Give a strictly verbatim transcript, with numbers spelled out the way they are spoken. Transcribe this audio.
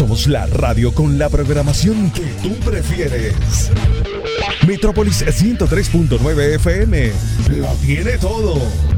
Somos la radio con la programación que tú prefieres. Metrópolis ciento tres punto nueve F M lo tiene todo.